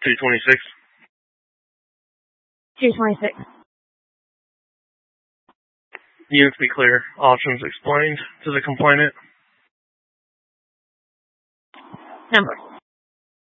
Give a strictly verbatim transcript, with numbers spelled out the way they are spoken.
two twenty-six. two twenty-six. Units be clear. Options explained to the complainant. Number